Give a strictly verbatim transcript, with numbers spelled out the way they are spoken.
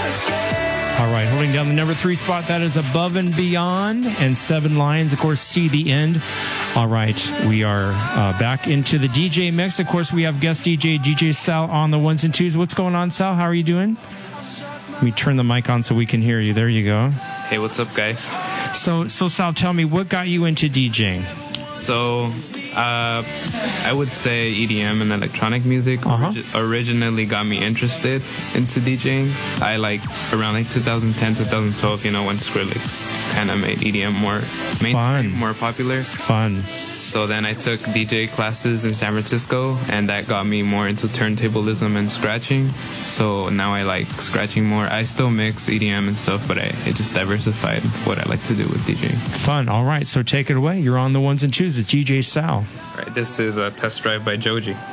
All right, holding down the number three spot, that is Above and Beyond, and Seven Lions, of course, See the End. All right, we are uh, back into the D J mix. Of course, we have guest D J, D J Sal, on the ones and twos. What's going on, Sal? How are you doing? Let me turn the mic on so we can hear you. There you go. Hey, what's up, guys? So, so Sal, tell me, what got you into DJing? So, uh, I would say E D M and electronic music Uh-huh. origi- originally got me interested into DJing. I like around like twenty ten, twenty twelve, you know, when Skrillex kind of made E D M more mainstream, Fun. more popular. Fun. So then I took D J classes in San Francisco, and that got me more into turntablism and scratching. So now I like scratching more. I still mix E D M and stuff, but I it just diversified what I like to do with DJing. Fun. All right, so take it away. You're on the ones and twos. It's D J Sal. All right, this is a test drive by Joji.